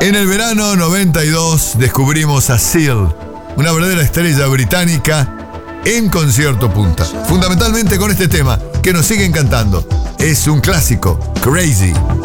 En el verano 92 descubrimos a Seal, una verdadera estrella británica en concierto punta. Fundamentalmente con este tema que nos sigue encantando. Es un clásico, Crazy.